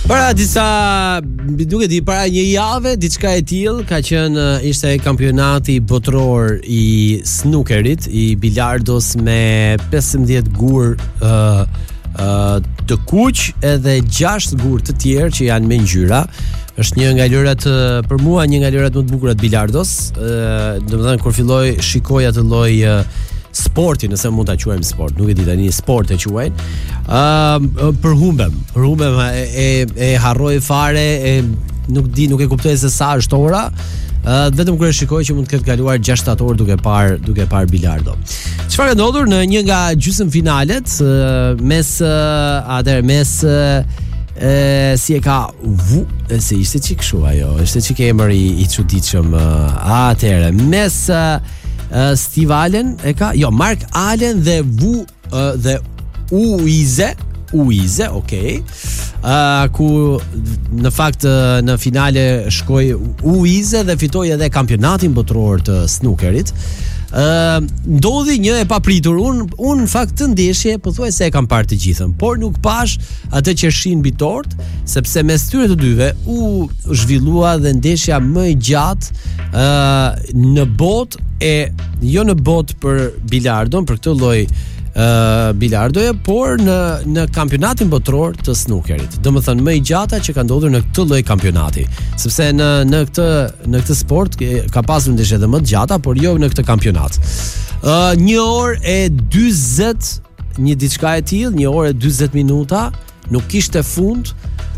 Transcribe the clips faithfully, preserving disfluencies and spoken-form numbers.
Para disa, duke di para një jave, diçka e tillë ka qenë ishte kampionati botror i snookerit, i bilardos me pesëmbëdhjetë gur uh, uh, të kuq edhe gjashtë gur të tjerë që janë me ngjyra. Është një nga lojrat për mua një nga lojrat më të bukura të bilardos. Uh, domethënë kur filloi shikoj atë lloj uh, sporti, nëse mund ta quajmë sport, nuk e di tani, sport e quajnë. Ë uh, përhumbem, përhumbem e, e, e harroj fare, e nuk di, nuk e kuptoj se sa është ora. Uh, vetëm kur e shikoj që mund të ketë kaluar gjashtë orë duke parë duke parë bilardo. Çfarë ka ndodhur në një nga gjysmëfinalet uh, mes uh, atëherë mes uh, e si e ka vu, e se ishte çik kështu ajo, ishte çik emër i, i çuditshëm uh, atëherë mes uh, uh, Steve Allen e ka, jo, Mark Allen dhe Vu uh, dhe Uize, Uize, okay. Uh, ku në fakt uh, në finale shkoi Uize dhe fitoi edhe kampionatin botror të snookerit. Uh, ndodhi një e papritur. Un un në fakt të ndeshje pothuajse e kam parë të gjithën, por nuk pash atë që shin mbi tort, sepse mes tyre të dyve u zhvillua dhe ndeshja më e gjatë uh, në botë, e jo në botë për bilardon, për këtë lloj uh, bilardoje, por në në kampionatin botror të snookerit. Domethënë më i gjata që ka ndodhur në këtë lloj kampionati, sepse në në këtë në këtë sport ka pasur ndeshje edhe më të gjata, por jo në këtë kampionat. Uh, një orë e dyzet, një diçka e tillë, një orë e dyzet minuta, nuk kishte fund.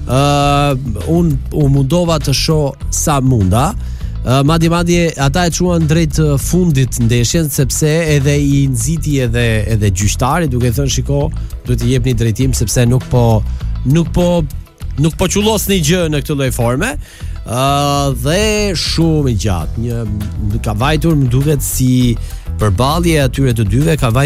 Uh, un u mundova të shoh sa munda. Uh, madje madje ata e çuan drejt uh, fundit ndeshjen, sepse edhe i nxiti edhe edhe gjyqtari duke thënë shiko, duhet të jepni drejtim sepse nuk po nuk po nuk po qullosni gjë në këtë lloj forme. Uh, dhe shumë i gjatë. Një ka vajtur, më duket si përballje atyre të dyve ka vajtur